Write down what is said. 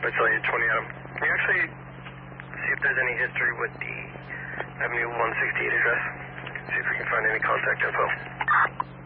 Visalia 20 Adam. Can you actually see if there's any history with the Avenue 168 address? See if we can find any contact info.